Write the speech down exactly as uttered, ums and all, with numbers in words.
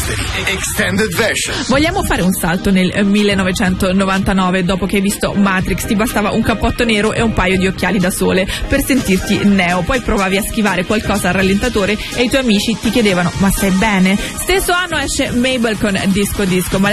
Mystery Extended Version. Vogliamo fare un salto nel millenovecentonovantanove. Dopo che hai visto Matrix ti bastava un cappotto nero e un paio di occhiali da sole per sentirti Neo. Poi provavi a schivare qualcosa al rallentatore e i tuoi amici ti chiedevano: ma stai bene? Stesso anno esce Mabel con Disco Disco, ma